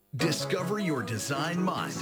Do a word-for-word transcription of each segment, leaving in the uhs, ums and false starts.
Discover your design mind.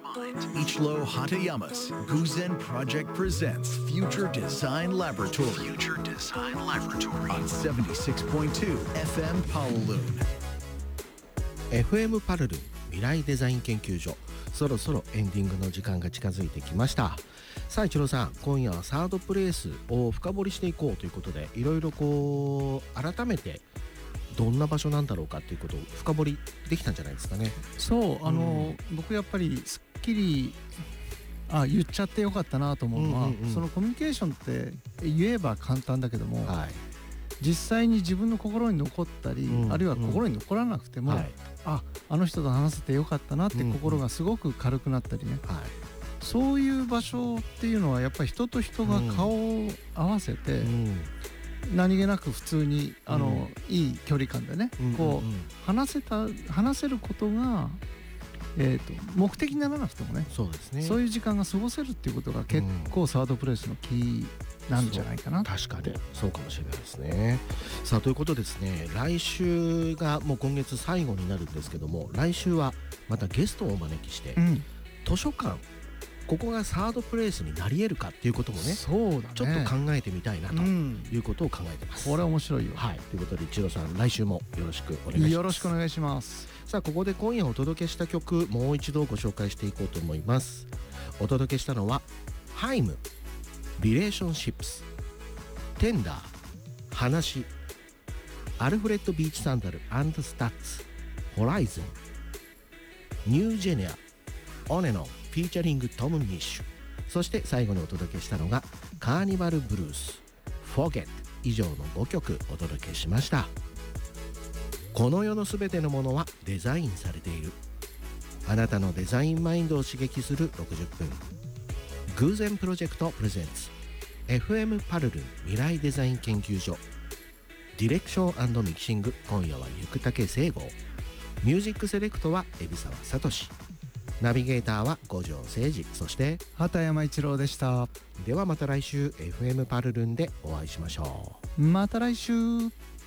Ichiro Hatayama's Guzen Project presents Future Design Laboratory. Future Design Laboratory on seventy-six point two エフエム Kowloon。 エフエム パルルン未来デザイン研究所、そろそろエンディングの時間が近づいてきました。さあ一郎さん、今夜はサードプレイスを深掘りしていこうということで、いろいろこう改めてどんな場所なんだろうかっていうことを深掘りできたんじゃないですかね。 そうあの、うん、僕やっぱりすっきりあ言っちゃってよかったなと思うのは、うんうんうん、そのコミュニケーションって言えば簡単だけども、はい、実際に自分の心に残ったり、うんうん、あるいは心に残らなくても、はい、ああの人と話せてよかったなって心がすごく軽くなったりね、うんうん、はい、そういう場所っていうのはやっぱり人と人が顔を合わせて、うんうん、何気なく普通にあの、うん、いい距離感でね、うんうんうん、こう話せた話せることが、えーと、目的にならなくてもね、そうですね、そういう時間が過ごせるっていうことが結構サードプレイスのキーなんじゃないかな、 うん、確かにそうかもしれないですね。さあということですね、来週がもう今月最後になるんですけども、来週はまたゲストをお招きして、うん、図書館、ここがサードプレイスになり得るかっていうこともね、そうだね、ちょっと考えてみたいなということを考えてます、うん、 これ面白いよ、 はい、ということで一郎さん、来週もよろしくお願いします。 よろしくお願いします。 さあここで今夜お届けした曲、もう一度ご紹介していこうと思います。お届けしたのはハイム、リレーションシップス、テンダー、話、アルフレッド・ビーチ・サンダル&スタッツ、ホライズン、ニュージェネア、オネノンフィーチャリングトム・ニッシュ、そして最後にお届けしたのがカーニバル・ブルース、フォゲット、以上のごきょくお届けしました。この世のすべてのものはデザインされている。あなたのデザインマインドを刺激するろくじゅっぷん。偶然プロジェクトプレゼンツ エフエム パルルン未来デザイン研究所。ディレクション&ミキシング、今夜は生竹聖吾。ミュージックセレクトは海老沢聡。ナビゲーターは五条誠二、そして畑山一郎でした。 ではまた来週 エフエム パルルンでお会いしましょう。また来週。